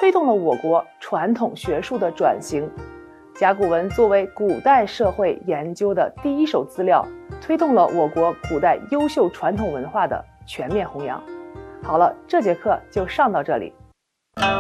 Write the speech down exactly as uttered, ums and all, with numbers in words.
推动了我国传统学术的转型。甲骨文作为古代社会研究的第一手资料，推动了我国古代优秀传统文化的全面弘扬。好了，这节课就上到这里。